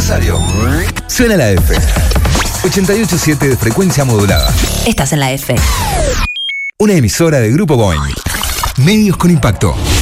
Rosario. Suena la F. 88.7 de frecuencia modulada. Estás en la F. Una emisora de Grupo Boing. Medios con impacto.